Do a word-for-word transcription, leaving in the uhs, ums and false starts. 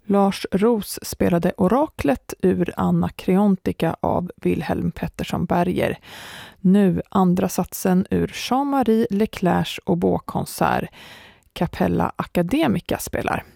Lars Roos spelade Oraklet ur Anakreontika av Wilhelm Pettersson Berger. Nu andra satsen ur Jean-Marie Leclercs oboekonsert. Capella Academica spelar.